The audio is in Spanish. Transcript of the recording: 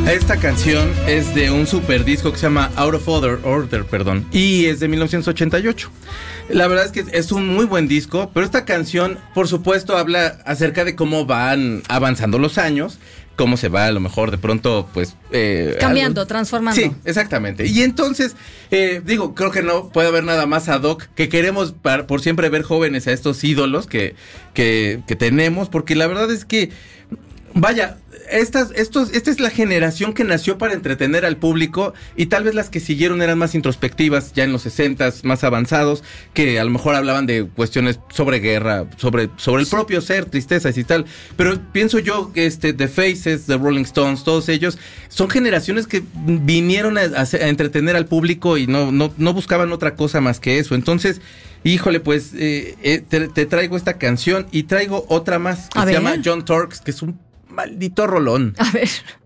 Esta canción es de un super disco que se llama Out of Order, y es de 1988. La verdad es que es un muy buen disco, pero esta canción, por supuesto, habla acerca de cómo van avanzando los años, cómo se va a lo mejor de pronto, pues... cambiando, transformando. Sí, exactamente. Y entonces, creo que no puede haber nada más ad hoc que queremos por siempre ver jóvenes a estos ídolos que tenemos, porque la verdad es que, vaya, esta es la generación que nació para entretener al público, y tal vez las que siguieron eran más introspectivas, ya en los 60s, más avanzados, que a lo mejor hablaban de cuestiones sobre guerra, sobre el propio ser, tristezas y tal. Pero pienso yo que The Faces, The Rolling Stones, todos ellos son generaciones que vinieron a entretener al público y no buscaban otra cosa más que eso. Entonces, híjole, pues te traigo esta canción y traigo otra más que se llama John Turks, que es un maldito rolón. A ver.